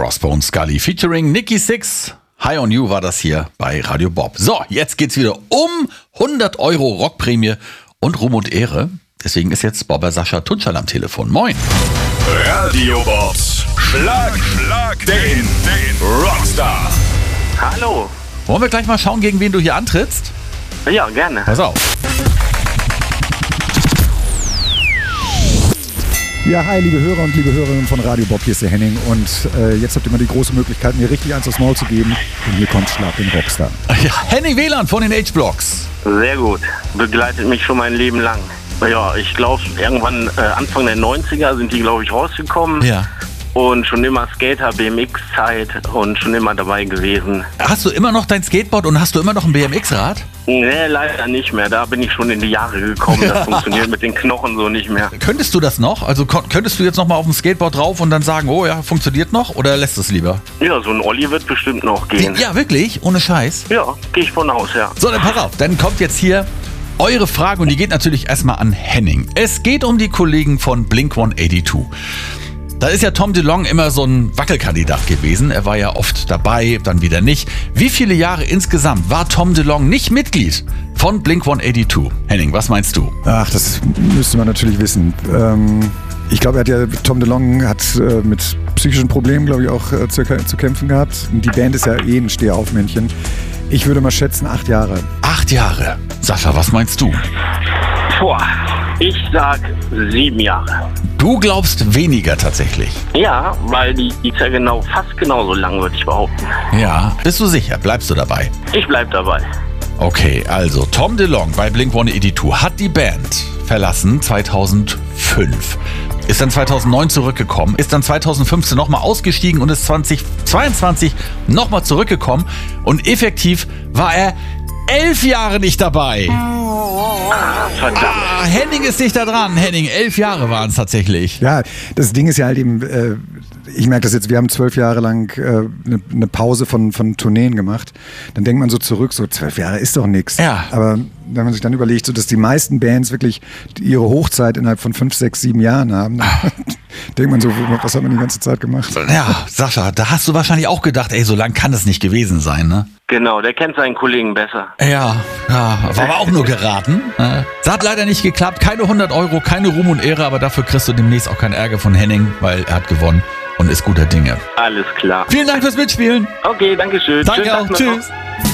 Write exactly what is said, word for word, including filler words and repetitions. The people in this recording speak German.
Crossbone Scully featuring Nikki Sixx. High on You war das hier bei Radio Bob. So, jetzt geht's wieder um hundert Euro Rockprämie und Ruhm und Ehre. Deswegen ist jetzt Bobber Sascha Tunschall am Telefon. Moin. Radio Bobs Schlag, Schlag den, den Rockstar. Hallo. Wollen wir gleich mal schauen, gegen wen du hier antrittst? Ja, gerne. Pass auf. Ja, hi, liebe Hörer und liebe Hörerinnen von Radio Bob, hier ist der Henning und äh, jetzt habt ihr mal die große Möglichkeit, mir richtig eins aufs Maul zu geben. Und hier kommt Schlag den Rockstar. Ja, Henning Wieland von den H-Blocks. Sehr gut. Begleitet mich schon mein Leben lang. Ja, ich glaube, irgendwann äh, Anfang der neunziger sind die, glaube ich, rausgekommen. Ja. Und schon immer Skater, B M X-Zeit und schon immer dabei gewesen. Hast du immer noch dein Skateboard und hast du immer noch ein B M X-Rad? Nee, leider nicht mehr. Da bin ich schon in die Jahre gekommen. Das funktioniert mit den Knochen so nicht mehr. Könntest du das noch? Also kon- könntest du jetzt noch mal auf dem Skateboard drauf und dann sagen, oh ja, funktioniert noch? Oder lässt es lieber? Ja, so ein Olli wird bestimmt noch gehen. Ja, wirklich? Ohne Scheiß? Ja, gehe ich von aus, ja. So, dann pass auf. Dann kommt jetzt hier eure Frage und die geht natürlich erstmal an Henning. Es geht um die Kollegen von Blink hundertzweiundachtzig. Da ist ja Tom DeLonge immer so ein Wackelkandidat gewesen. Er war ja oft dabei, dann wieder nicht. Wie viele Jahre insgesamt war Tom DeLonge nicht Mitglied von Blink hundertzweiundachtzig? Henning, was meinst du? Ach, das müsste man natürlich wissen. Ähm, ich glaube, er hat ja, Tom DeLonge hat äh, mit psychischen Problemen, glaube ich, auch äh, zu, zu kämpfen gehabt. Und die Band ist ja eh ein Stehaufmännchen. Ich würde mal schätzen, acht Jahre. Acht Jahre. Sascha, was meinst du? Boah, ich sag sieben Jahre. Du glaubst weniger tatsächlich. Ja, weil die ist ja genau, fast genauso lang, würde ich behaupten. Ja. Bist du sicher? Bleibst du dabei? Ich bleib dabei. Okay, also Tom DeLonge bei Blink hundertzweiundachtzig hat die Band verlassen zweitausendfünf. Ist dann zweitausendneun zurückgekommen, ist dann zweitausendfünfzehn nochmal ausgestiegen und ist zweitausendzweiundzwanzig nochmal zurückgekommen. Und effektiv war er elf Jahre nicht dabei. Verdammt. Ah, Henning ist nicht da dran. Henning, elf Jahre waren es tatsächlich. Ja, das Ding ist ja halt eben, äh, ich merke das jetzt, wir haben zwölf Jahre lang eine äh, ne Pause von, von Tourneen gemacht. Dann denkt man so zurück, so zwölf Jahre ist doch nichts. Ja. Aber wenn man sich dann überlegt, so dass die meisten Bands wirklich ihre Hochzeit innerhalb von fünf, sechs, sieben Jahren haben, dann denkt man so, was hat man die ganze Zeit gemacht? Ja, Sascha, da hast du wahrscheinlich auch gedacht, ey, so lang kann das nicht gewesen sein, ne? Genau, der kennt seinen Kollegen besser. Ja, ja, war aber auch nur geraten. Das hat leider nicht geklappt. Keine hundert Euro, keine Ruhm und Ehre, aber dafür kriegst du demnächst auch keinen Ärger von Henning, weil er hat gewonnen und ist guter Dinge. Alles klar. Vielen Dank fürs Mitspielen. Okay, danke schön. Danke Schönen auch. Tag noch. Tschüss.